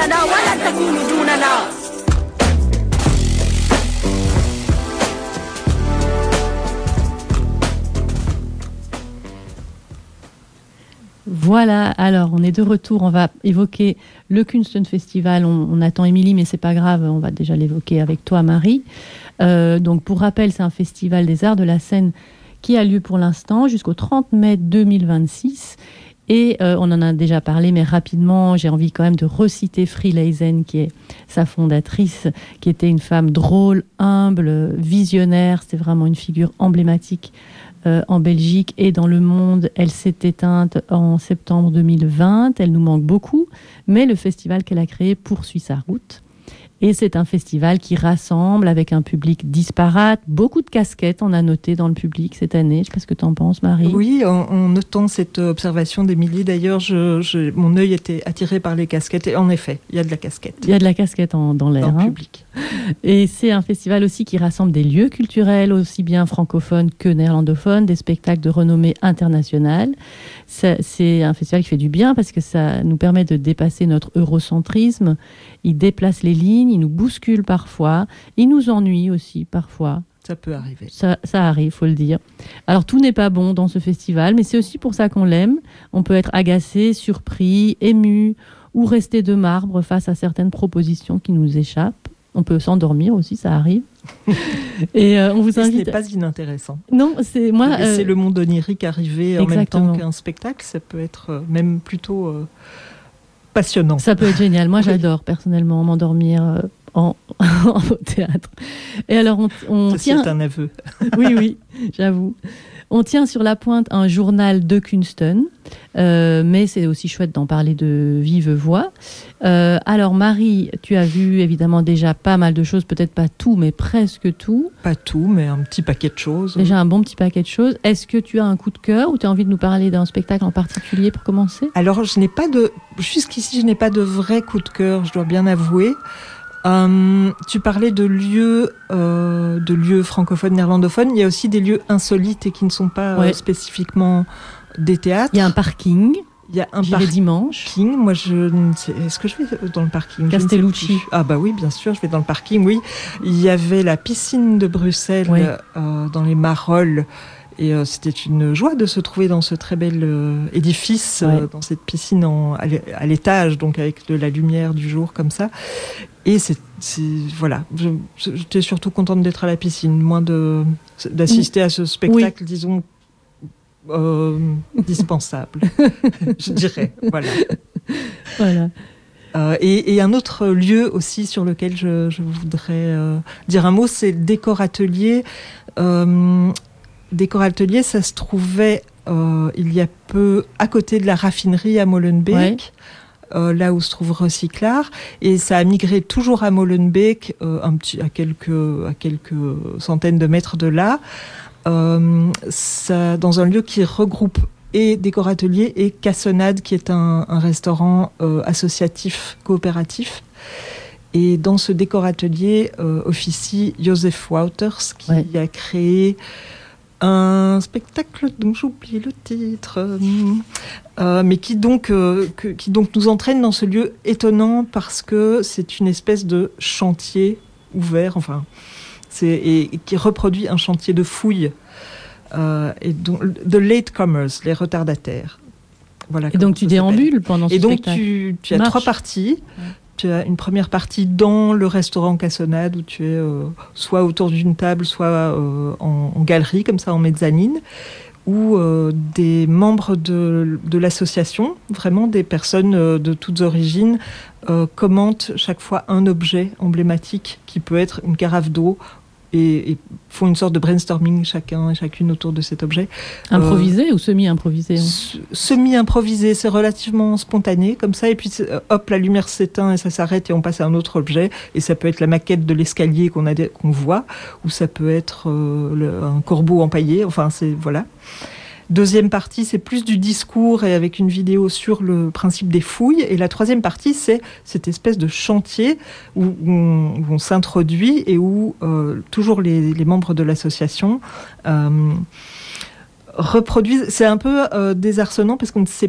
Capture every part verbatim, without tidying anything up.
مثلنا ولا تكونوا دوننا. Voilà, alors on est de retour, on va évoquer le Kunsten Festival, on, on attend Émilie mais c'est pas grave, on va déjà l'évoquer avec toi Marie. Euh, donc pour rappel, c'est un festival des arts de la scène qui a lieu pour l'instant jusqu'au trente mai deux mille vingt-six et euh, on en a déjà parlé mais rapidement j'ai envie quand même de reciter Frieleisen qui est sa fondatrice, qui était une femme drôle, humble, visionnaire, c'était vraiment une figure emblématique Euh, en Belgique et dans le monde. Elle s'est éteinte en septembre deux mille vingt. Elle nous manque beaucoup, mais le festival qu'elle a créé poursuit sa route. Et c'est un festival qui rassemble avec un public disparate. Beaucoup de casquettes, on a noté dans le public cette année. Je ne sais pas ce que tu en penses, Marie. Oui, en, en notant cette observation d'Émilie, d'ailleurs, je, je, mon œil était attiré par les casquettes. Et en effet, il y a de la casquette. Il y a de la casquette en, dans l'air. Dans le hein. public. Et c'est un festival aussi qui rassemble des lieux culturels, aussi bien francophones que néerlandophones, des spectacles de renommée internationale. Ça, c'est un festival qui fait du bien parce que ça nous permet de dépasser notre eurocentrisme. Il déplace les lignes, il nous bouscule parfois, il nous ennuie aussi parfois. Ça peut arriver. Ça, ça arrive, faut le dire. Alors tout n'est pas bon dans ce festival, mais c'est aussi pour ça qu'on l'aime. On peut être agacé, surpris, ému ou rester de marbre face à certaines propositions qui nous échappent. On peut s'endormir aussi, ça arrive. Et euh, on vous invite. Et ce n'est pas inintéressant. Non, c'est moi. Euh... C'est le monde onirique arrivé en même temps qu'un spectacle. Ça peut être euh, même plutôt euh, passionnant. Ça peut être génial. Moi, j'adore personnellement m'endormir euh, en, en au théâtre. Et alors, on, on Ceci tient. C'est un aveu. Oui, oui, j'avoue. On tient sur la pointe un journal de Kunsten, euh, mais c'est aussi chouette d'en parler de vive voix. Euh, alors Marie, tu as vu évidemment déjà pas mal de choses, peut-être pas tout, mais presque tout. Pas tout, mais un petit paquet de choses. Déjà un bon petit paquet de choses. Est-ce que tu as un coup de cœur ou tu as envie de nous parler d'un spectacle en particulier pour commencer ? Alors je n'ai pas de, jusqu'ici je n'ai pas de vrai coup de cœur, je dois bien avouer. Euh, tu parlais de lieux, euh, de lieux francophones, néerlandophones. Il y a aussi des lieux insolites et qui ne sont pas ouais. euh, spécifiquement des théâtres. Il y a un parking. Il y a un J'irai parking. dimanche. Moi, je ne sais. Est-ce que je vais dans le parking ? Castellucci. Ah bah oui, bien sûr, je vais dans le parking. Oui, il y avait la piscine de Bruxelles oui. euh, dans les Marolles. Et euh, c'était une joie de se trouver dans ce très bel euh, édifice, ouais. euh, dans cette piscine en, à l'étage, donc avec de la lumière du jour comme ça. Et c'est, c'est voilà, je, j'étais surtout contente d'être à la piscine, moins de d'assister à ce spectacle, oui. disons, euh, dispensable, je dirais. Voilà. Voilà. Euh, et, et un autre lieu aussi sur lequel je, je voudrais euh, dire un mot, c'est le Décor Atelier. Euh, Décor Atelier, ça se trouvait euh, il y a peu à côté de la raffinerie à Molenbeek, ouais. euh, là où se trouve Recyclard, et ça a migré toujours à Molenbeek, euh, un petit, à quelques à quelques centaines de mètres de là, euh, ça, dans un lieu qui regroupe et Décor Atelier et Cassonade, qui est un, un restaurant euh, associatif coopératif. Et dans ce Décor Atelier euh, officie Joseph Wouters, qui ouais. a créé un spectacle dont j'oublie le titre, euh, mais qui donc, euh, que, qui donc nous entraîne dans ce lieu étonnant parce que c'est une espèce de chantier ouvert, enfin, c'est, et, et qui reproduit un chantier de fouilles, euh, et donc the latecomers, les retardataires. Voilà. Et donc tu déambules pendant ce et spectacle. Et donc tu, tu as Marche. trois parties. Ouais. Tu as une première partie dans le restaurant Cassonade où tu es euh, soit autour d'une table, soit euh, en, en galerie, comme ça, en mezzanine, où euh, des membres de, de l'association, vraiment des personnes euh, de toutes origines, euh, commentent chaque fois un objet emblématique qui peut être une carafe d'eau et, et font une sorte de brainstorming chacun et chacune autour de cet objet. Improvisé euh, ou semi-improvisé hein. Semi-improvisé, c'est relativement spontané comme ça, et puis hop, la lumière s'éteint et ça s'arrête et on passe à un autre objet, et ça peut être la maquette de l'escalier qu'on, a, qu'on voit, ou ça peut être euh, le, un corbeau empaillé, enfin c'est, voilà. Deuxième partie, c'est plus du discours et avec une vidéo sur le principe des fouilles. Et la troisième partie, c'est cette espèce de chantier où on, où on s'introduit et où euh, toujours les, les membres de l'association euh, reproduisent. C'est un peu euh, désarçonnant parce qu'on ne sait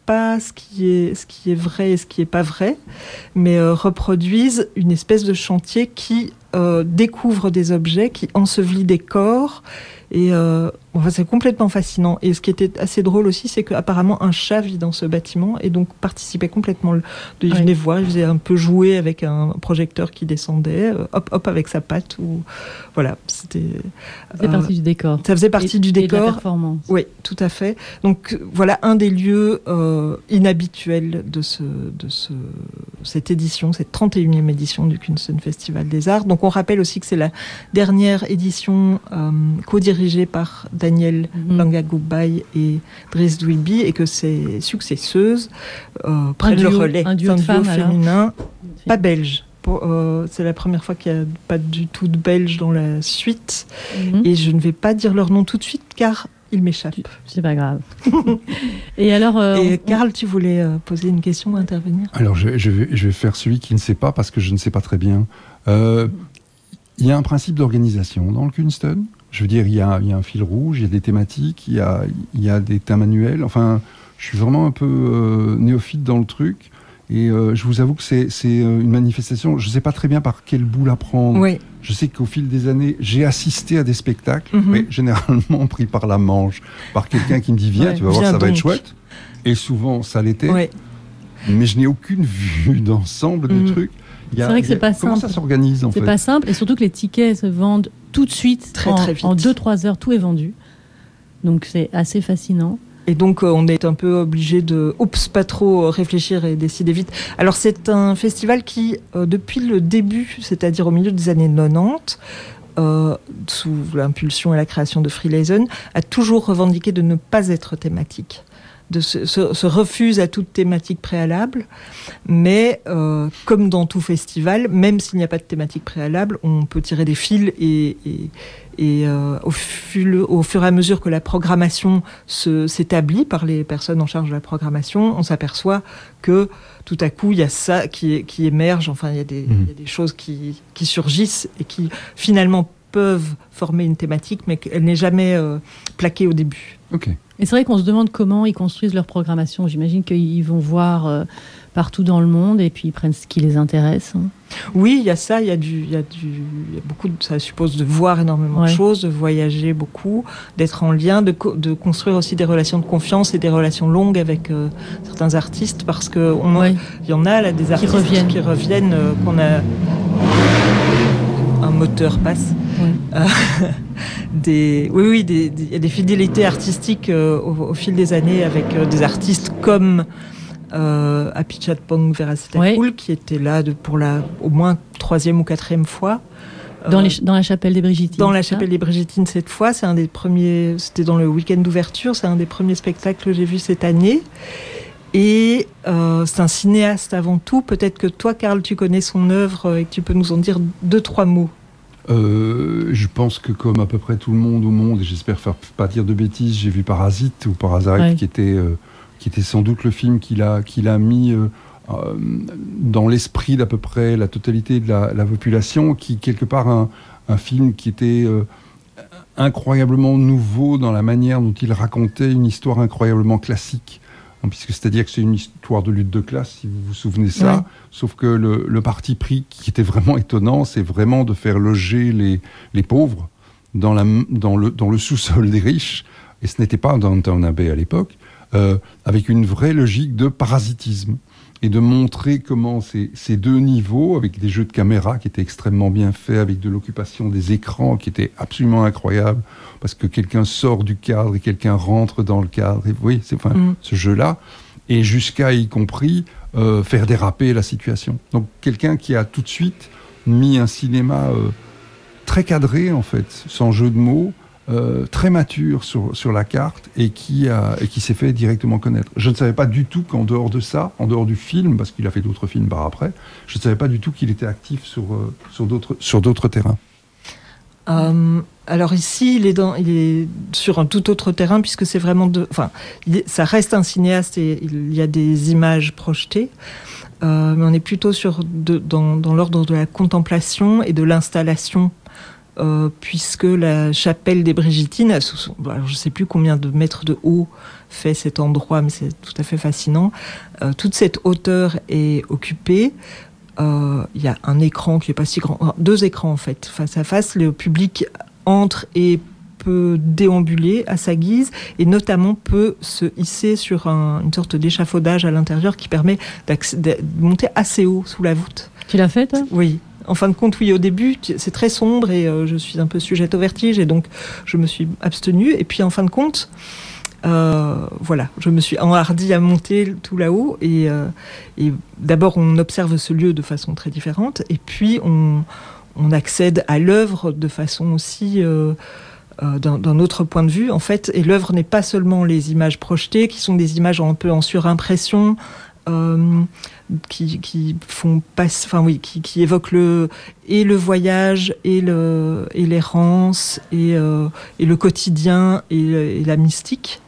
pas ce qui est, ce qui est vrai et ce qui est pas vrai, mais euh, reproduisent une espèce de chantier qui euh, découvre des objets, qui ensevelit des corps. Et euh, enfin, c'est complètement fascinant. Et ce qui était assez drôle aussi, c'est qu'apparemment un chat vit dans ce bâtiment et donc participait complètement. De, il venait oui. voir, il faisait un peu jouer avec un projecteur qui descendait, euh, hop hop avec sa patte. Ou voilà, c'était. Ça faisait euh, partie du décor. Ça faisait partie et, du décor. Et de la performance. Oui, tout à fait. Donc voilà un des lieux euh, inhabituels de ce, de ce, cette édition, cette trente et unième édition du Kunsten Festival des Arts. Donc on rappelle aussi que c'est la dernière édition euh, co-dirigée dirigée par Daniel mm-hmm. Langagubay et Driss Dwilby et que ses successeuses euh, prennent le relais. Un duo, un de duo femmes, féminin, alors. Pas belge. Pour, euh, c'est la première fois qu'il n'y a pas du tout de belge dans la suite. Mm-hmm. Et je ne vais pas dire leur nom tout de suite car il m'échappe. C'est pas grave. Et alors, euh, et on... Karl, tu voulais euh, poser une question ou intervenir ? Alors je, je, vais, je vais faire celui qui ne sait pas parce que je ne sais pas très bien. Euh, il y a un principe d'organisation dans le Kunsten. Je veux dire, il y, a, il y a un fil rouge, il y a des thématiques, il y a, il y a des thèmes manuels. Enfin, je suis vraiment un peu euh, néophyte dans le truc. Et euh, je vous avoue que c'est, c'est une manifestation. Je ne sais pas très bien par quel bout la prendre. Oui. Je sais qu'au fil des années, j'ai assisté à des spectacles, mm-hmm. mais généralement pris par la manche, par quelqu'un qui me dit « Viens, ouais, tu vas voir, ça donc. va être chouette ». Et souvent, ça l'était. Ouais. Mais je n'ai aucune vue d'ensemble mm-hmm. des trucs. A, c'est vrai que c'est pas comment simple. Comment ça s'organise en c'est fait ? C'est pas simple et surtout que les tickets se vendent tout de suite, très, en, très vite. En deux trois heures, tout est vendu. Donc c'est assez fascinant. Et donc euh, on est un peu obligé de, oups, pas trop réfléchir et décider vite. Alors c'est un festival qui, euh, depuis le début, c'est-à-dire au milieu des années quatre-vingt-dix, euh, sous l'impulsion et la création de Freeleisen, a toujours revendiqué de ne pas être thématique. De se, se, se refuse à toute thématique préalable, mais euh, comme dans tout festival, même s'il n'y a pas de thématique préalable, on peut tirer des fils et, et, et euh, au, ful, au fur et à mesure que la programmation se, s'établit par les personnes en charge de la programmation, on s'aperçoit que tout à coup il y a ça qui, qui émerge, enfin il y a des, mmh. il y a des choses qui, qui surgissent et qui finalement peuvent former une thématique, mais qu'elle n'est jamais euh, plaquée au début. Ok. Et c'est vrai qu'on se demande comment ils construisent leur programmation. J'imagine qu'ils vont voir euh, partout dans le monde et puis ils prennent ce qui les intéresse. Hein. Oui, il y a ça, il y a du, il y a du, il y a beaucoup. De, ça suppose de voir énormément ouais. de choses, de voyager beaucoup, d'être en lien, de, de construire aussi des relations de confiance et des relations longues avec euh, certains artistes, parce que on, ouais. il y en a là des artistes qui reviennent, qui reviennent euh, qu'on a un moteur passe. Oui. Euh, des, oui, oui, des, des, il y a des fidélités artistiques euh, au, au fil des années avec euh, des artistes comme euh, Apichatpong Veeracitakul, oui. qui était là de, pour la au moins troisième ou quatrième fois. Dans, les, dans la chapelle des Brigittines. Dans la chapelle des Brigittines cette fois, c'est un des premiers. C'était dans le week-end d'ouverture, c'est un des premiers spectacles que j'ai vu cette année. Et euh, c'est un cinéaste avant tout. Peut-être que toi, Karl, tu connais son œuvre et que tu peux nous en dire deux, trois mots. Euh, je pense que comme à peu près tout le monde au monde, et j'espère faire pas dire de bêtises, j'ai vu Parasite ou Parasite, ouais. qui était euh, qui était sans doute le film qu'il a qu'il a mis euh, euh, dans l'esprit d'à peu près la totalité de la, la population, qui quelque part un, un film qui était euh, incroyablement nouveau dans la manière dont il racontait une histoire incroyablement classique. Puisque c'est-à-dire que c'est une histoire de lutte de classe, si vous vous souvenez de ça, ouais. sauf que le, le parti pris qui était vraiment étonnant, c'est vraiment de faire loger les, les pauvres dans, la, dans, le, dans le sous-sol des riches, et ce n'était pas Downton Abbey à l'époque, euh, avec une vraie logique de parasitisme, et de montrer comment ces, ces deux niveaux, avec des jeux de caméra qui étaient extrêmement bien faits, avec de l'occupation des écrans qui était absolument incroyable, parce que quelqu'un sort du cadre et quelqu'un rentre dans le cadre, et oui, c'est enfin mmh. ce jeu-là, et jusqu'à y compris euh, faire déraper la situation. Donc quelqu'un qui a tout de suite mis un cinéma euh, très cadré en fait, sans jeu de mots, Euh, très mature sur, sur la carte et qui, a, et qui s'est fait directement connaître. Je ne savais pas du tout qu'en dehors de ça, en dehors du film, parce qu'il a fait d'autres films par après, je ne savais pas du tout qu'il était actif sur, euh, sur, d'autres, sur d'autres terrains. Euh, alors ici, il est, dans, il est sur un tout autre terrain, puisque c'est vraiment de... Enfin, est, ça reste un cinéaste et il y a des images projetées, euh, mais on est plutôt sur de, dans, dans l'ordre de la contemplation et de l'installation euh, puisque la chapelle des Brigittines, alors je ne sais plus combien de mètres de haut fait cet endroit, mais c'est tout à fait fascinant. Euh, toute cette hauteur est occupée. Il euh, y a un écran qui n'est pas si grand, deux écrans en fait, face à face. Le public entre et peut déambuler à sa guise et notamment peut se hisser sur un, une sorte d'échafaudage à l'intérieur qui permet de monter assez haut sous la voûte. Tu l'as fait, toi ? Oui. En fin de compte, oui, au début, c'est très sombre et euh, je suis un peu sujette au vertige et donc je me suis abstenue. Et puis en fin de compte, euh, voilà, je me suis enhardie à monter tout là-haut et, euh, et d'abord on observe ce lieu de façon très différente et puis on, on accède à l'œuvre de façon aussi... Euh, Euh, d'un, d'un autre point de vue, en fait, et l'œuvre n'est pas seulement les images projetées, qui sont des images un peu en surimpression, euh, qui, qui font passer, enfin oui, qui, qui évoquent le et le voyage et le et l'errance et euh, et le quotidien et, et la mystique,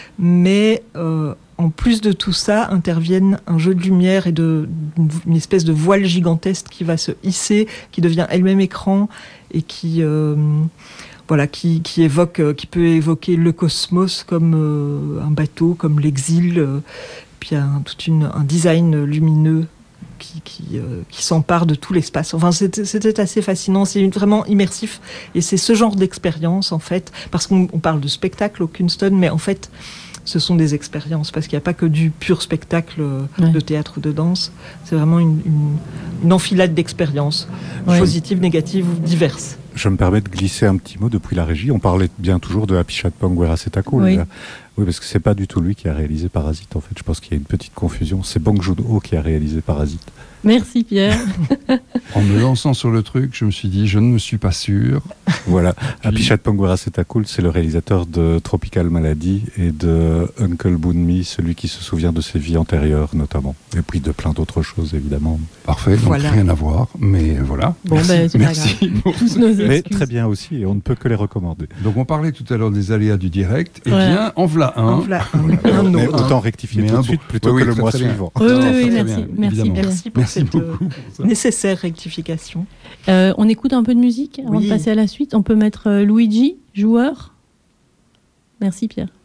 mais euh, en plus de tout ça, interviennent un jeu de lumière et de, une espèce de voile gigantesque qui va se hisser, qui devient elle-même écran et qui euh, Voilà, qui, qui évoque, qui peut évoquer le cosmos comme euh, un bateau, comme l'exil. Euh, puis il y a un, tout une, un design lumineux qui, qui, euh, qui s'empare de tout l'espace. Enfin, c'était, c'était assez fascinant, c'est vraiment immersif. Et c'est ce genre d'expérience, en fait, parce qu'on on parle de spectacle au Kunston, mais en fait, ce sont des expériences, parce qu'il n'y a pas que du pur spectacle ouais. de théâtre ou de danse. C'est vraiment une, une, une enfilade d'expériences, ouais. positives, négatives ou diverses. Je me permets de glisser un petit mot depuis la régie. On parlait bien toujours de Apichatpong Weerasethakul. Oui. oui, parce que c'est pas du tout lui qui a réalisé Parasite. En fait, je pense qu'il y a une petite confusion. C'est Bong Joon-ho qui a réalisé Parasite. Merci Pierre. En me lançant sur le truc, je me suis dit, je ne me suis pas sûr. Voilà. Puis... Apichatpong Weerasethakul, c'est le réalisateur de Tropical Malady et de Uncle Boonmee, celui qui se souvient de ses vies antérieures notamment. Et puis de plein d'autres choses, évidemment. Parfait, donc voilà. Rien à voir, mais voilà. Bon, merci. Ben, c'est merci. Pas grave. Tous nos excuses. Mais très bien aussi, et on ne peut que les recommander. Donc on parlait tout à l'heure des aléas du direct. Eh ouais. bien, en voilà un. En voilà un. un mais autant rectifier mais tout un de suite bon. plutôt oui, que oui, le mois très suivant. Oui, oui, oui, très merci. Bien, merci, merci pour merci cette beaucoup pour nécessaire rectification. Euh, on écoute un peu de musique avant oui. de passer à la suite. On peut mettre euh, Luigi, joueur. Merci Pierre.